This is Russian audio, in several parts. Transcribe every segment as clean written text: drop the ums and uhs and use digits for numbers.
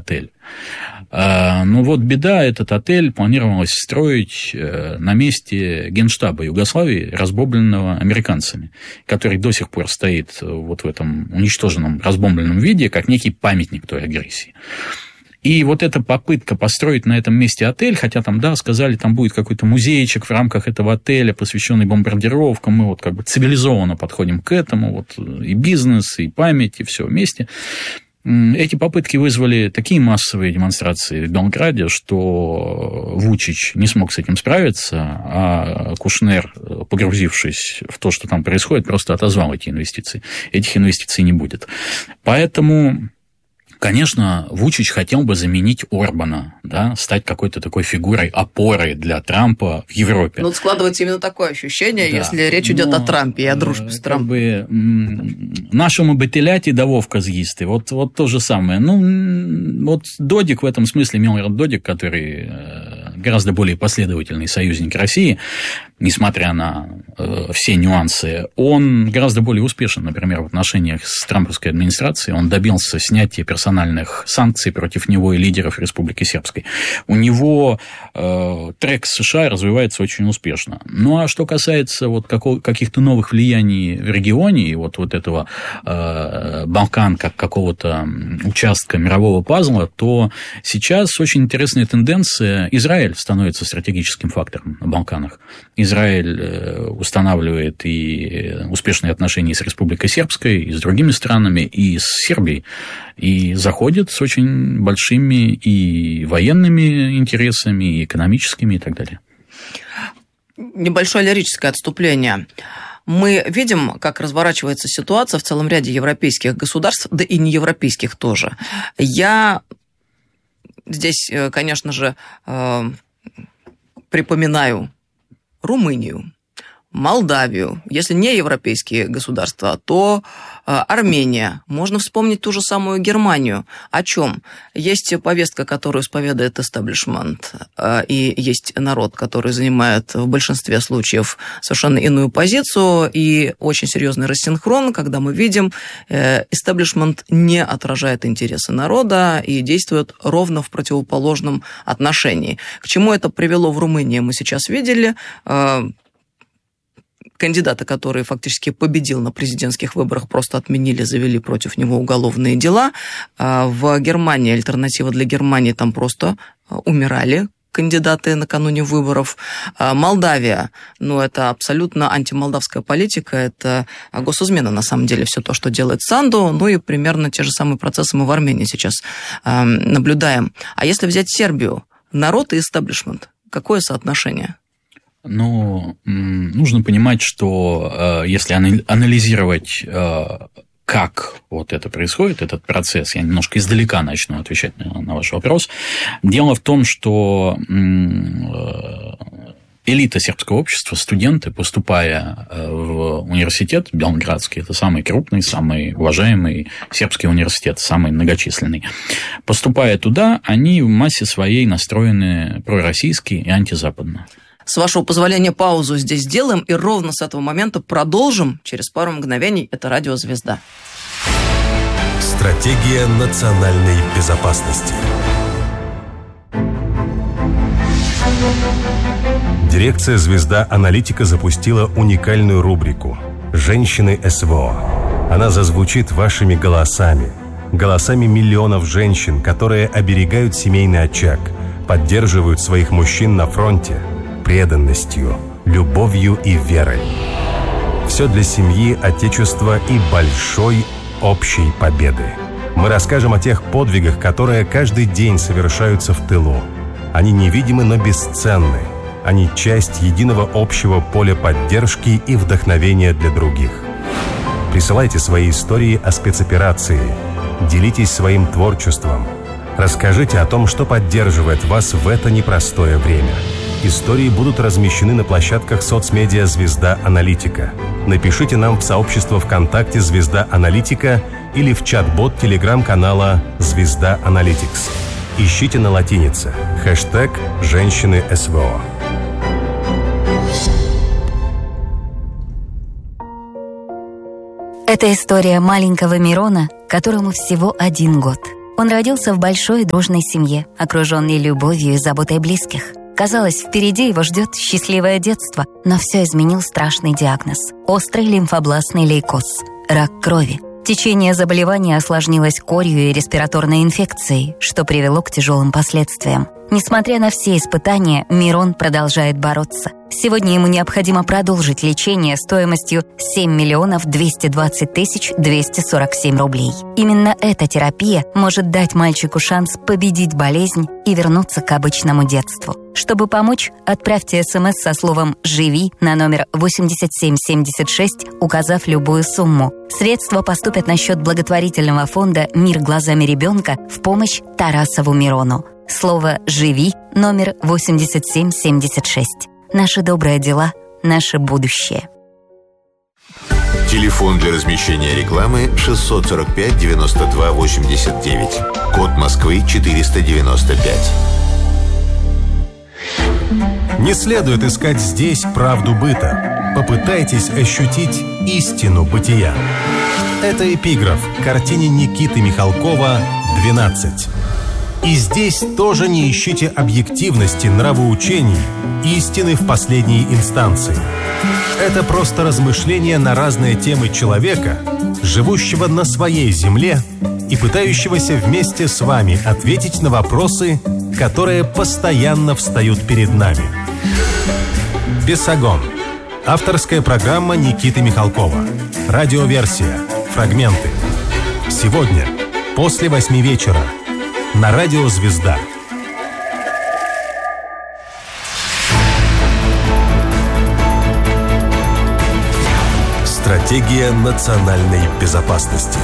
отель. Но вот беда, этот отель планировалось строить на месте Генштаба Югославии, разбомбленного американцами, который до сих пор стоит вот в этом уничтоженном, разбомбленном виде, как некий памятник той агрессии. И вот эта попытка построить на этом месте отель, хотя там, да, сказали, там будет какой-то музейчик в рамках этого отеля, посвященный бомбардировкам, мы вот как бы цивилизованно подходим к этому, вот и бизнес, и память, и все вместе. Эти попытки вызвали такие массовые демонстрации в Белграде, что Вучич не смог с этим справиться, а Кушнер, погрузившись в то, что там происходит, просто отозвал эти инвестиции. Этих инвестиций не будет. Поэтому... Конечно, Вучич хотел бы заменить Орбана, да, стать какой-то такой фигурой опоры для Трампа в Европе. Ну, складывается именно такое ощущение, да, если речь идет о Трампе и о дружбе с Трампом. Нашему бетеляти да вовка з'їсти. Вот то же самое. Ну, вот Додик в этом смысле, Милорад Додик, который гораздо более последовательный союзник России, несмотря на все нюансы, он гораздо более успешен, например, в отношениях с трамповской администрацией. Он добился снятия персональных санкций против него и лидеров Республики Сербской. У него трек с США развивается очень успешно. Ну, а что касается вот каких-то новых влияний в регионе, и вот этого Балкан как какого-то участка мирового пазла, то сейчас очень интересная тенденция. Израиль становится стратегическим фактором на Балканах. Израиль устанавливает и успешные отношения с Республикой Сербской, и с другими странами, и с Сербией, и заходит с очень большими и военными интересами, и экономическими, и так далее. Небольшое лирическое отступление. Мы видим, как разворачивается ситуация в целом ряде европейских государств, да и неевропейских тоже. Я здесь, конечно же, припоминаю Румынию, Молдавию, если не европейские государства, то Армения. Можно вспомнить ту же самую Германию. О чем? Есть повестка, которую исповедует истеблишмент, и есть народ, который занимает в большинстве случаев совершенно иную позицию, и очень серьезный рассинхрон, когда мы видим, истеблишмент не отражает интересы народа и действует ровно в противоположном отношении. К чему это привело в Румынии, мы сейчас видели. Кандидата, который фактически победил на президентских выборах, просто отменили, завели против него уголовные дела. В Германии, альтернатива для Германии, там просто умирали кандидаты накануне выборов. Молдавия, ну, это абсолютно антимолдавская политика, это госизмена, на самом деле, все то, что делает Санду, ну и примерно те же самые процессы мы в Армении сейчас наблюдаем. А если взять Сербию, народ и истеблишмент, какое соотношение? Ну, нужно понимать, что если анализировать, как вот это происходит, этот процесс, я немножко издалека начну отвечать на ваш вопрос. Дело в том, что элита сербского общества, студенты, поступая в университет белградский, это самый крупный, самый уважаемый сербский университет, самый многочисленный, поступая туда, они в массе своей настроены пророссийски и антизападно. С вашего позволения, паузу здесь сделаем, и ровно с этого момента продолжим через пару мгновений. Это «Радио Звезда». Стратегия национальной безопасности. Дирекция «Звезда Аналитика» запустила уникальную рубрику «Женщины СВО». Она зазвучит вашими голосами, голосами миллионов женщин, которые оберегают семейный очаг, поддерживают своих мужчин на фронте, преданностью, любовью и верой. Все для семьи, отечества и большой общей победы. Мы расскажем о тех подвигах, которые каждый день совершаются в тылу. Они невидимы, но бесценны. Они часть единого общего поля поддержки и вдохновения для других. Присылайте свои истории о спецоперации. Делитесь своим творчеством. Расскажите о том, что поддерживает вас в это непростое время. Истории будут размещены на площадках соцмедиа «Звезда Аналитика». Напишите нам в сообщество ВКонтакте «Звезда Аналитика» или в чат-бот телеграм-канала «Звезда Аналитикс». Ищите на латинице хэштег «Женщины СВО». Это история маленького Мирона, которому всего 1 год. Он родился в большой дружной семье, окруженной любовью и заботой близких. Казалось, впереди его ждет счастливое детство, но все изменил страшный диагноз – острый лимфобластный лейкоз – рак крови. Течение заболевания осложнилось корью и респираторной инфекцией, что привело к тяжелым последствиям. Несмотря на все испытания, Мирон продолжает бороться. Сегодня ему необходимо продолжить лечение стоимостью 7 миллионов 220 тысяч 247 рублей. Именно эта терапия может дать мальчику шанс победить болезнь и вернуться к обычному детству. Чтобы помочь, отправьте СМС со словом «Живи» на номер 8776, указав любую сумму. Средства поступят на счет благотворительного фонда «Мир глазами ребенка» в помощь Тарасову Мирону. Слово «Живи» номер 8776. Наши добрые дела, наше будущее. Телефон для размещения рекламы 645 92 89. Код Москвы 495. Не следует искать здесь правду быта. Попытайтесь ощутить истину бытия. Это эпиграф к картине Никиты Михалкова «12». И здесь тоже не ищите объективности, нравоучений, истины в последней инстанции. Это просто размышления на разные темы человека, живущего на своей земле и пытающегося вместе с вами ответить на вопросы, которые постоянно встают перед нами. «Бесогон». Авторская программа Никиты Михалкова. Радиоверсия. Фрагменты. Сегодня, после 8 вечера. На радио «Звезда». Стратегия национальной безопасности.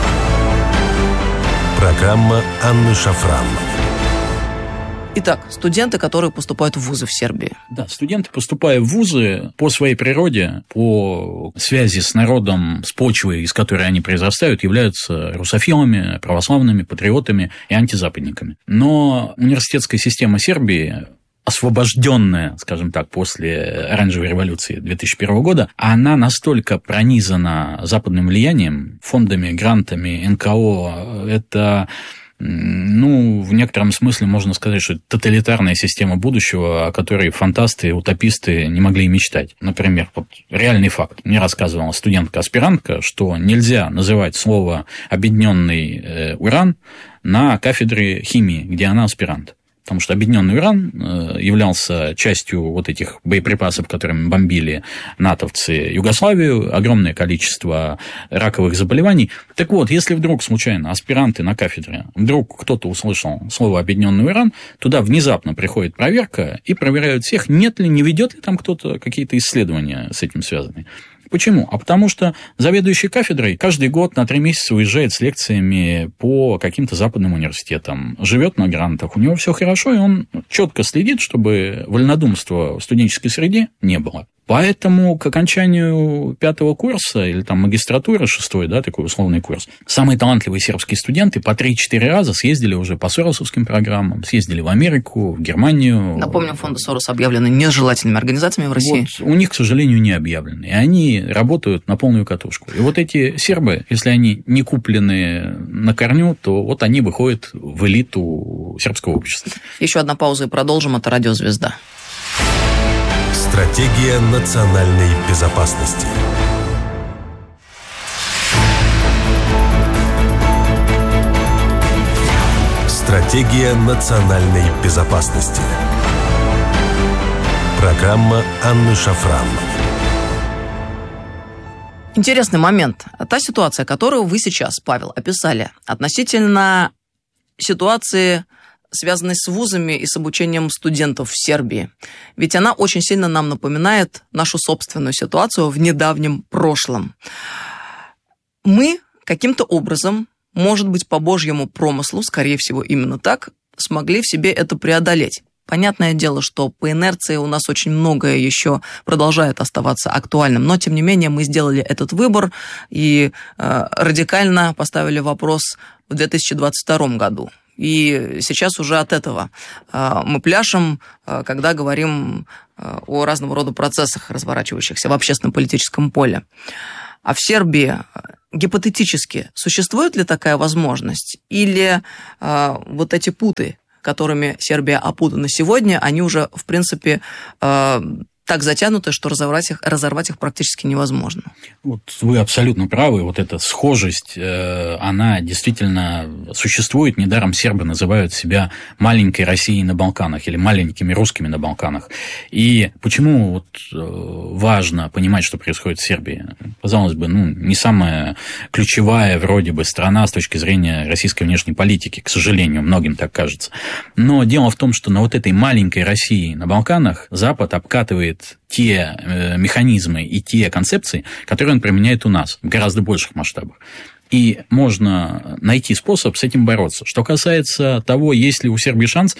Программа Анны Шафран. Итак, студенты, которые поступают в вузы в Сербии. Да, студенты, поступая в вузы, по своей природе, по связи с народом, с почвой, из которой они произрастают, являются русофилами, православными, патриотами и антизападниками. Но университетская система Сербии, освобожденная, скажем так, после оранжевой революции 2001 года, она настолько пронизана западным влиянием, фондами, грантами, НКО, это... в некотором смысле можно сказать, что это тоталитарная система будущего, о которой фантасты, утописты не могли и мечтать. Например, вот реальный факт. Мне рассказывала студентка-аспирантка, что нельзя называть слово «объединенный уран» на кафедре химии, где она аспирант. Потому что объединенный уран являлся частью вот этих боеприпасов, которыми бомбили натовцы Югославию, огромное количество раковых заболеваний. Так вот, если вдруг случайно аспиранты на кафедре, вдруг кто-то услышал слово объединенный уран, туда внезапно приходит проверка и проверяют всех, нет ли, не ведет ли там кто-то какие-то исследования с этим связанные. Почему? А потому что заведующий кафедрой каждый год на 3 месяца уезжает с лекциями по каким-то западным университетам, живет на грантах, у него все хорошо, и он четко следит, чтобы вольнодумства в студенческой среде не было. Поэтому к окончанию 5-го курса, или там магистратуры 6-й, да, такой условный курс, самые талантливые сербские студенты по 3-4 раза съездили уже по соросовским программам, съездили в Америку, в Германию. Напомню, фонды Сороса объявлены нежелательными организациями в России. Вот, у них, к сожалению, не объявлены. И они работают на полную катушку. И вот эти сербы, если они не куплены на корню, то вот они выходят в элиту сербского общества. Еще одна пауза и продолжим. Это «Радио Звезда». Стратегия национальной безопасности. Стратегия национальной безопасности. Программа Анны Шафран. Интересный момент. Та ситуация, которую вы сейчас, Павел, описали относительно ситуации, связанной с вузами и с обучением студентов в Сербии. Ведь она очень сильно нам напоминает нашу собственную ситуацию в недавнем прошлом. Мы каким-то образом, может быть, по Божьему промыслу, скорее всего, именно так, смогли в себе это преодолеть. Понятное дело, что по инерции у нас очень многое еще продолжает оставаться актуальным, но, тем не менее, мы сделали этот выбор и радикально поставили вопрос в 2022 году. И сейчас уже от этого мы пляшем, когда говорим о разного рода процессах, разворачивающихся в общественно-политическом поле. А в Сербии гипотетически существует ли такая возможность? Или вот эти путы, которыми Сербия опутана сегодня, они уже, в принципе, так затянуты, что разорвать их практически невозможно. Вот вы абсолютно правы. Вот эта схожесть, она действительно существует. Недаром сербы называют себя маленькой Россией на Балканах или маленькими русскими на Балканах. И почему вот важно понимать, что происходит в Сербии? Казалось бы, не самая ключевая вроде бы страна с точки зрения российской внешней политики, к сожалению, многим так кажется. Но дело в том, что на вот этой маленькой России на Балканах Запад обкатывает те механизмы и те концепции, которые он применяет у нас в гораздо больших масштабах. И можно найти способ с этим бороться. Что касается того, есть ли у Сербии шанс,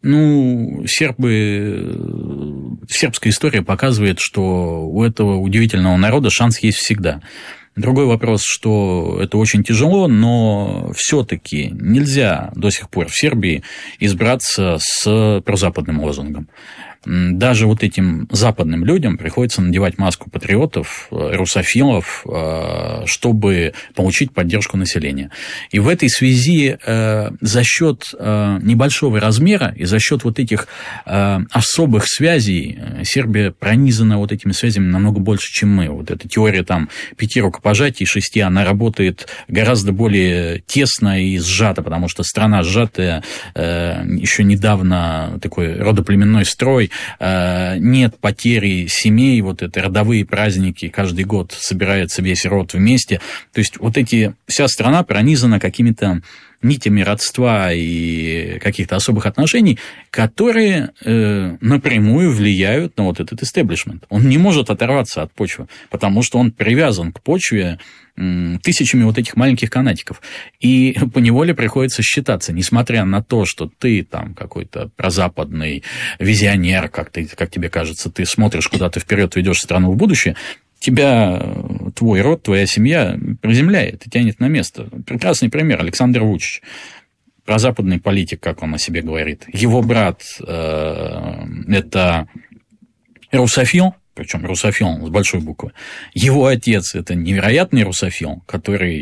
сербская история показывает, что у этого удивительного народа шанс есть всегда. Другой вопрос, что это очень тяжело, но все-таки нельзя до сих пор в Сербии избраться с прозападным лозунгом. Даже вот этим западным людям приходится надевать маску патриотов, русофилов, чтобы получить поддержку населения. И в этой связи за счет небольшого размера и за счет вот этих особых связей Сербия пронизана вот этими связями намного больше, чем мы. Вот эта теория 5 рукопожатий, 6, она работает гораздо более тесно и сжато, потому что страна сжатая, еще недавно такой родоплеменной строй, нет потери семей, вот это родовые праздники, каждый год собирается весь род вместе. То есть вот вся страна пронизана какими-то нитями родства и каких-то особых отношений, которые напрямую влияют на вот этот истеблишмент. Он не может оторваться от почвы, потому что он привязан к почве тысячами вот этих маленьких канатиков. И поневоле приходится считаться, несмотря на то, что ты какой-то прозападный визионер, как тебе кажется, ты смотришь куда-то вперед, ведешь страну в будущее, тебя твой род, твоя семья приземляет и тянет на место. Прекрасный пример. Александр Вучич. Прозападный политик, как он о себе говорит. Его брат это русофил, причем русофил с большой буквы. Его отец – это невероятный русофил, который,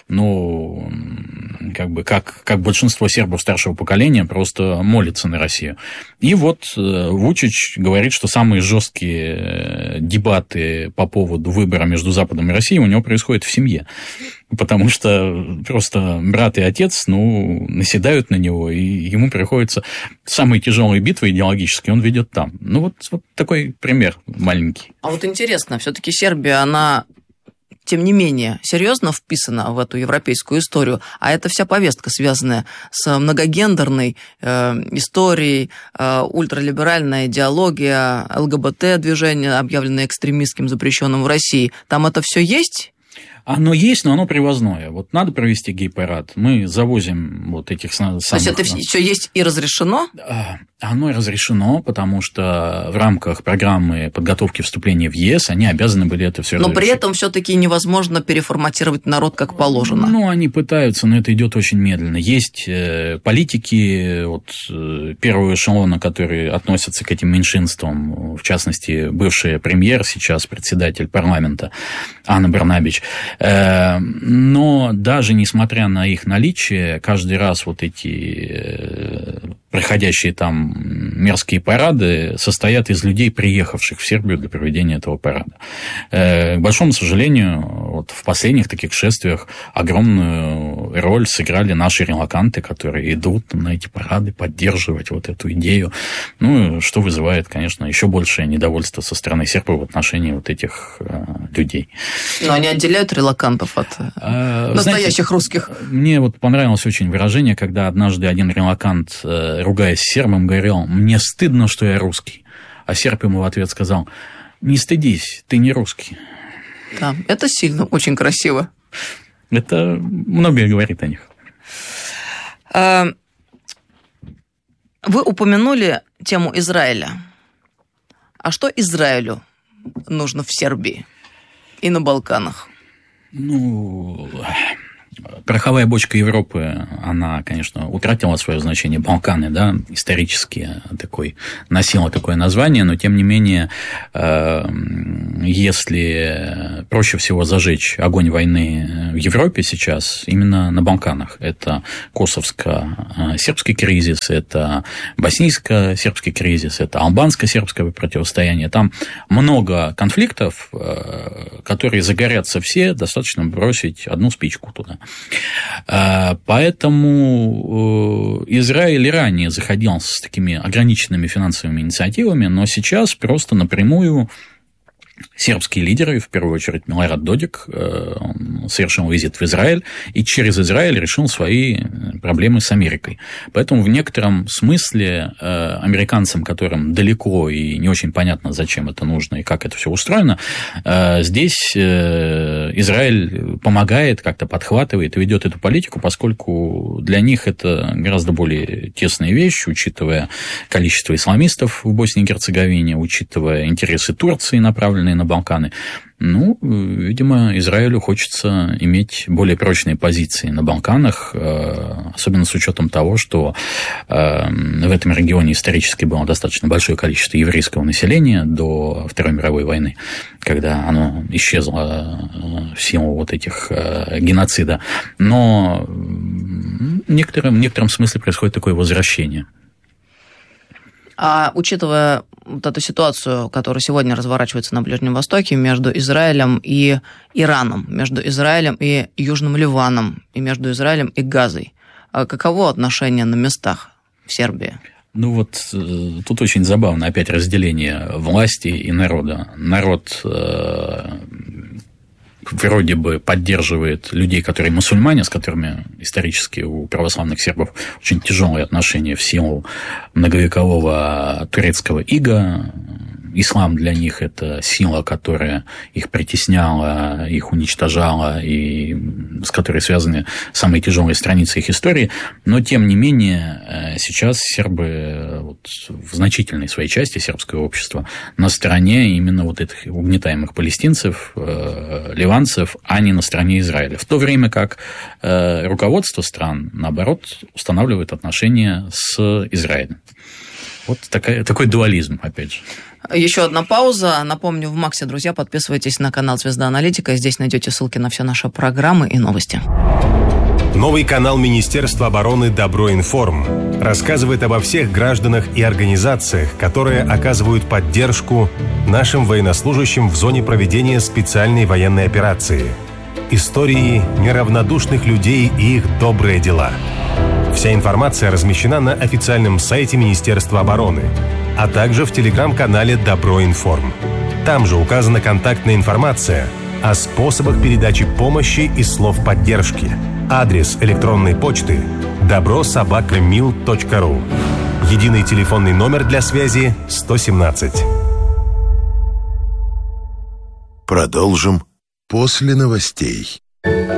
как большинство сербов старшего поколения, просто молится на Россию. И вот Вучич говорит, что самые жесткие дебаты по поводу выбора между Западом и Россией у него происходят в семье. Потому что просто брат и отец, наседают на него, и ему приходится самые тяжелые битвы идеологические он ведет там. Вот такой пример маленький. А вот интересно, все-таки Сербия, она, тем не менее, серьезно вписана в эту европейскую историю, а это вся повестка, связанная с многогендерной историей, ультралиберальная идеология, ЛГБТ-движение, объявленное экстремистским, запрещенным в России. Там это все есть? Оно есть, но оно привозное. Вот надо провести гей-парад, мы завозим вот этих самых... То есть это все есть и разрешено? Оно разрешено, потому что в рамках программы подготовки вступления в ЕС они обязаны были это все разрешить. Но при этом все-таки невозможно переформатировать народ как положено. Они пытаются, но это идет очень медленно. Есть политики первого эшелона, которые относятся к этим меньшинствам, в частности, бывший премьер, сейчас председатель парламента Ана Брнабич. Но даже несмотря на их наличие, каждый раз вот эти проходящие там мерзкие парады состоят из людей, приехавших в Сербию для проведения этого парада. К большому сожалению, в последних таких шествиях огромную роль сыграли наши релоканты, которые идут на эти парады поддерживать вот эту идею, что вызывает, конечно, еще большее недовольство со стороны сербов в отношении вот этих людей. Но они отделяют релокантов от настоящих русских. Мне понравилось очень выражение, когда однажды один релокант, ругаясь с сербом, говорил: «Мне стыдно, что я русский». А серб ему в ответ сказал: «Не стыдись, ты не русский». Да, это сильно, очень красиво. Это многое говорит о них. Вы упомянули тему Израиля. А что Израилю нужно в Сербии и на Балканах? пороховая бочка Европы, она, конечно, утратила свое значение. Балканы, да, исторически носила такое название, но, тем не менее, если проще всего зажечь огонь войны в Европе сейчас, именно на Балканах. Это косовско-сербский кризис, это боснийско-сербский кризис, это албанско-сербское противостояние. Там много конфликтов, которые загорятся все, достаточно бросить одну спичку туда. Поэтому Израиль и ранее заходил с такими ограниченными финансовыми инициативами, но сейчас просто напрямую сербские лидеры, в первую очередь Милорад Додик, совершил визит в Израиль и через Израиль решил свои проблемы с Америкой. Поэтому в некотором смысле американцам, которым далеко и не очень понятно, зачем это нужно и как это все устроено, здесь Израиль помогает, как-то подхватывает и ведет эту политику, поскольку для них это гораздо более тесная вещь, учитывая количество исламистов в Боснии и Герцеговине, учитывая интересы Турции, направленные на Балканы. Ну, видимо, Израилю хочется иметь более прочные позиции на Балканах, особенно с учетом того, что в этом регионе исторически было достаточно большое количество еврейского населения до Второй мировой войны, когда оно исчезло в силу вот этих геноцида. Но в некотором смысле происходит такое возвращение. А учитывая вот эту ситуацию, которая сегодня разворачивается на Ближнем Востоке между Израилем и Ираном, между Израилем и Южным Ливаном, и между Израилем и Газой, каково отношение на местах в Сербии? Ну вот тут очень забавно опять разделение власти и народа. Народ вроде бы поддерживает людей, которые мусульмане, с которыми исторически у православных сербов очень тяжелые отношения в силу многовекового турецкого ига. Ислам для них – это сила, которая их притесняла, их уничтожала, и с которой связаны самые тяжелые страницы их истории. Но, тем не менее, сейчас сербы в значительной своей части сербского общества на стороне именно вот этих угнетаемых палестинцев, ливанцев, а не на стороне Израиля. В то время как руководство стран, наоборот, устанавливает отношения с Израилем. Вот такой дуализм, опять же. Еще одна пауза. Напомню, в Максе, друзья, подписывайтесь на канал «Звезда Аналитика». Здесь найдете ссылки на все наши программы и новости. Новый канал Министерства обороны «Добро-Информ» рассказывает обо всех гражданах и организациях, которые оказывают поддержку нашим военнослужащим в зоне проведения специальной военной операции. Истории неравнодушных людей и их добрые дела. Вся информация размещена на официальном сайте Министерства обороны, а также в телеграм-канале «Добро-Информ». Там же указана контактная информация о способах передачи помощи и слов поддержки. Адрес электронной почты добро@mil.ru. Единый телефонный номер для связи 117. Продолжим после новостей.